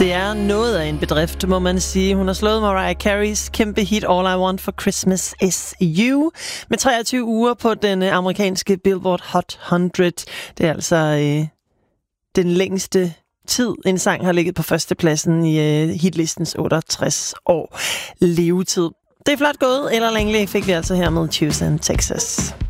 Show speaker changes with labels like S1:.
S1: det er noget af en bedrift, må man sige. Hun har slået Mariah Careys kæmpe hit All I Want for Christmas Is You med 23 uger på den amerikanske Billboard Hot 100. Det er altså den længste tid, en sang har ligget på førstepladsen i hitlistens 68 år levetid. Det er flot gået. Ella Langley fik vi altså her med Tucson, Texas.